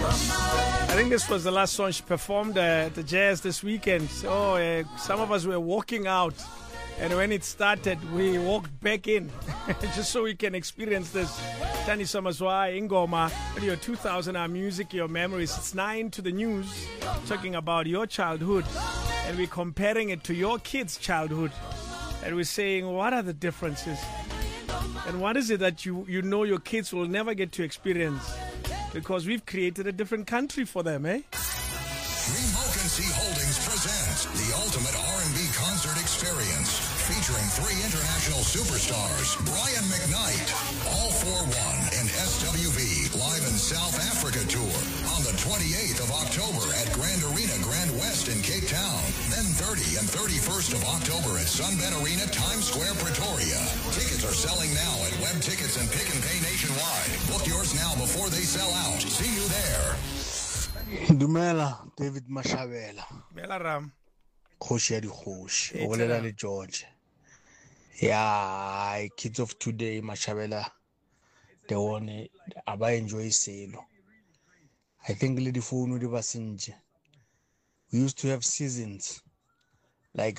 I think this was the last song she performed at the Jazz this weekend. So some of us were walking out, and when it started, we walked back in just so we can experience this. Tani Samazwa, Ingoma, your 2000 hour music, your memories. It's 9 to the news, talking about your childhood, and we're comparing it to your kids' childhood, and we're saying, what are the differences? And what is it that you know your kids will never get to experience? Because we've created a different country for them, eh? Remocancy Holdings presents the ultimate R&B concert experience, featuring 3 international superstars, Brian McKnight, All For One, and SWV live in South Africa tour on the 28th of October at Grand Arena Grand West in Cape Town. Then 30 and 31st of October at Sunbet Arena, Times Square, Pretoria. Tickets are selling now at Web Tickets and Pick and Pay nationwide. Book yours now before they sell out. See you there. Dumela, David Mashabela. Bela Ram. Khoshi ya dikhoshi. O bolela le George. Yeah, kids of today, Mashabela, they want aba enjoy selo. I think le di phone di basinje. We used to have seasons like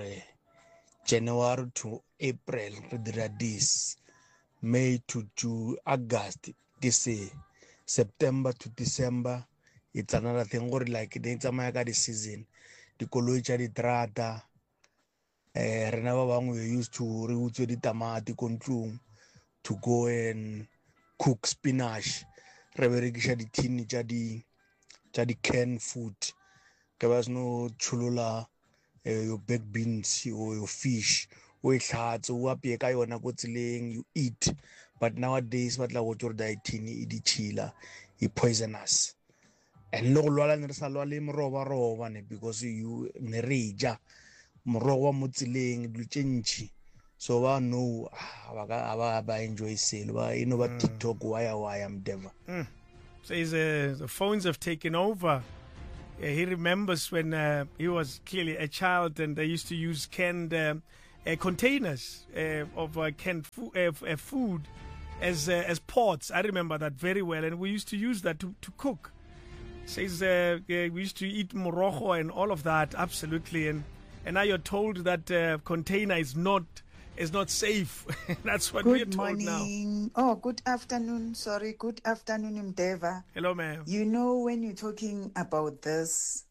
January to April, this May to August, this September to December. It's another thing like the season. The koloi tša di trata. Rena ba bangwe we used to re utswe ditamati ko ntlong to go and cook spinach. Re berekiša di-tin tša di canned food. Ke ba seno tsholola your baked beans or your fish o e hlatse o apeye ka yona ko tseleng, you eat. But nowadays ba tla go tšore di-tin e di chila, e poisonous. And lo lwala ne re sa lwale moroba ne because you ne re ja morogo wa mo tseleng dilo tše ntši. So ba no ba enjoy sale ba ba TikTok waya mdeva. Says the phones have taken over. He remembers when he was clearly a child, and they used to use canned containers of canned food as pots. I remember that very well, and we used to use that to cook. Says we used to eat morojo and all of that, absolutely. And now you're told that container is not safe. That's what we're told now. Good morning. Oh, good afternoon. Sorry, good afternoon, Mdeva. Hello, ma'am. You know, when you're talking about this,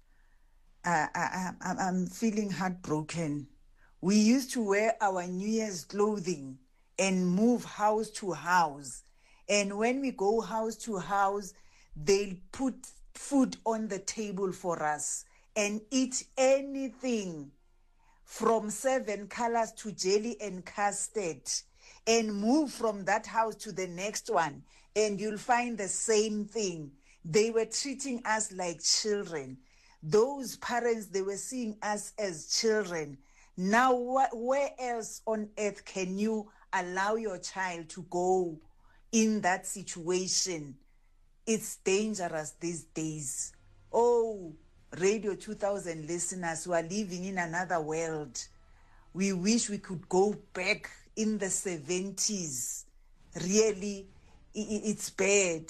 I'm feeling heartbroken. We used to wear our New Year's clothing and move house to house. And when we go house to house, they'll put food on the table for us and eat anything from 7 colors to jelly and custard, and move from that house to the next one, and you'll find the same thing. They were treating us like children. Those parents, they were seeing us as children. Now, where else on earth can you allow your child to go in that situation? It's dangerous these days. Oh, Radio 2000 listeners who are living in another world, we wish we could go back in the 70s. Really, it's bad.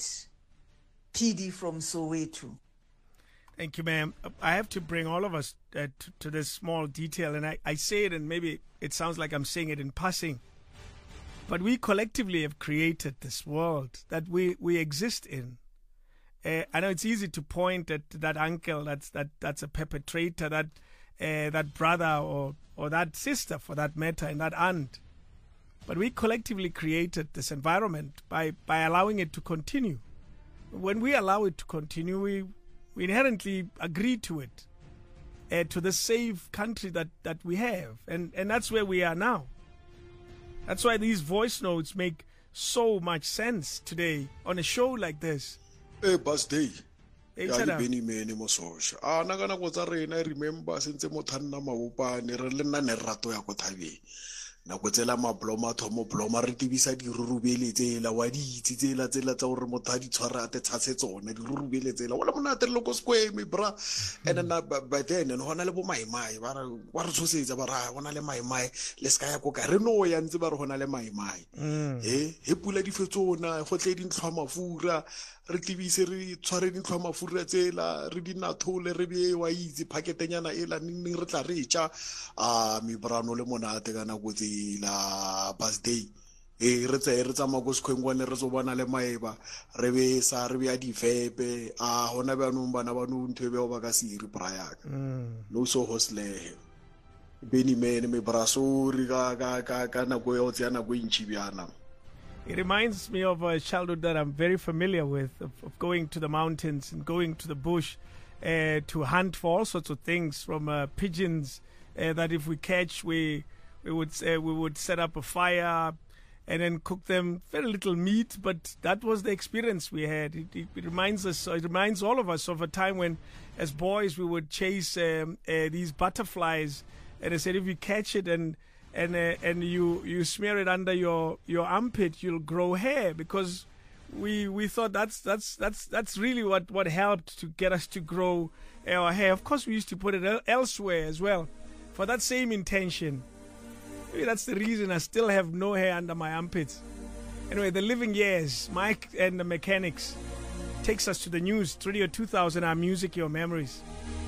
PD from Soweto. Thank you, ma'am. I have to bring all of us to this small detail, and I say it, and maybe it sounds like I'm saying it in passing, but we collectively have created this world that we exist in. I know it's easy to point at that uncle that's a perpetrator, that brother or that sister for that matter, and that aunt. But we collectively created this environment by allowing it to continue. When we allow it to continue, we inherently agree to it, to the safe country that we have. And that's where we are now. That's why these voice notes make so much sense today on a show like this. Birthday. Ya di beni mene mo sosha. Naga nako tsa rena remember sentse mo thanna mabopane re le nna ne rato ya go thabeng. Nako tsela mabloma thomo bloma re tibisa di rurubele tsela wa di itse tsela tsa gore motho a di tshwara a te tshase tsona di rurubele tsela wala monate le go square me bra. And then by then no hona le bo maimai ba re tshosetsa ba ra hona le maimai le ska ya go ka re no ya ntse ba re hona le maimai he pula di fetsona go tle di ntlhwa mafura re tibise re tshware dintlhwa mafura tsela re di nathole re be wa itse paketenyana ela neng re tla re tša mebrano le monate ka nako tsela birthday re tsamaya ko sekhwengwane re tso bona le maeba re be a difepe gona bjanong bana bano ntho e bego ba ka se iri brayaka no so hoslehe benimene mebrasori ka nako ya go tseya nako e ntšhi bjana. It reminds me of a childhood that I'm very familiar with, of going to the mountains and going to the bush to hunt for all sorts of things, from pigeons that if we catch, we would set up a fire and then cook them. Very little meat, but that was the experience we had. It reminds all of us of a time when, as boys, we would chase these butterflies, and I said if you catch it and you smear it under your armpit, you'll grow hair, because we thought that's really what helped to get us to grow our hair. Of course, we used to put it elsewhere as well for that same intention. Maybe that's the reason I still have no hair under my armpits. Anyway, the living years, Mike and the Mechanics takes us to the news. Radio 2000, our music, your memories.